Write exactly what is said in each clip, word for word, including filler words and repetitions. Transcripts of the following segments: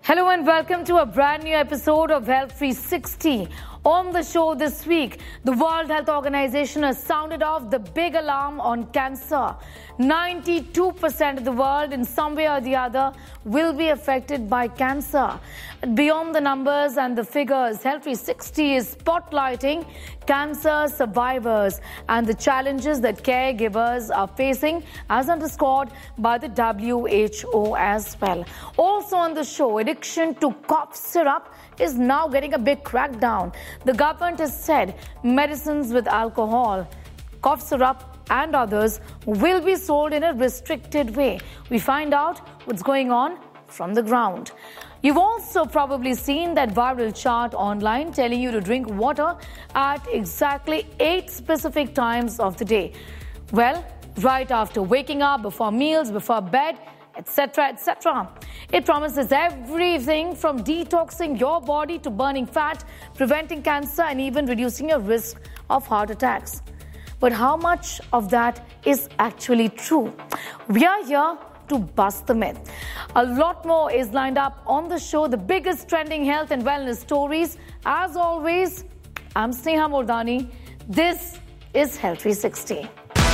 Hello and welcome to a brand new episode of Health three sixty. On the show this week, the World Health Organization has sounded off the big alarm on cancer. ninety-two percent of the world in some way or the other will be affected by cancer. Beyond the numbers and the figures, Health three sixty is spotlighting cancer survivors and the challenges that caregivers are facing, as underscored by the W H O as well. Also on the show, addiction to cough syrup is now getting a big crackdown. The government has said medicines with alcohol, cough syrup and others will be sold in a restricted way. We find out what's going on from the ground. You've also probably seen that viral chart online telling you to drink water at exactly eight specific times of the day. Well, right after waking up, before meals, before bed, et cetera, et cetera. It promises everything from detoxing your body to burning fat, preventing cancer, and even reducing your risk of heart attacks. But how much of that is actually true? We are here to bust the myth. A lot more is lined up on the show, the biggest trending health and wellness stories. As always, I'm Sneha Mordani. This is Health three sixty.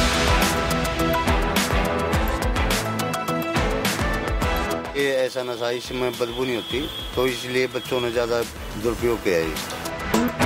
ये ऐसा नशा इसमें बदबू नहीं होती, तो इसलिए बच्चों ने ज़्यादा दुरुपयोग किया है इसका।